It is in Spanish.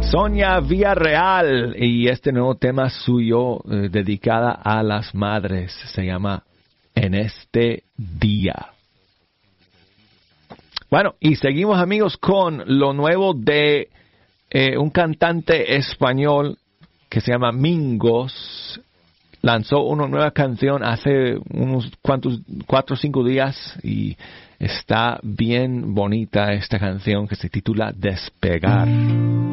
Sonia Villarreal y este nuevo tema suyo dedicada a las madres se llama En este día. Bueno, y seguimos amigos con lo nuevo de un cantante español que se llama Mingos. Lanzó una nueva canción hace unos 4 o 5 días y está bien bonita esta canción que se titula Despegar.